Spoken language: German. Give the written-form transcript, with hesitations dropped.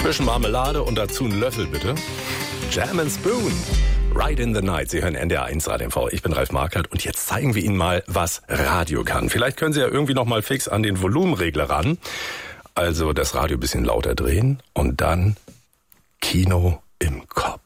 Bisschen Marmelade und dazu einen Löffel, bitte. Jam and Spoon. Ride in the Night. Sie hören NDR 1 Radio. Ich bin Ralf Markert und jetzt zeigen wir Ihnen mal, was Radio kann. Vielleicht können Sie ja irgendwie noch mal fix an den Volumenregler ran. Also das Radio ein bisschen lauter drehen und dann Kino im Kopf.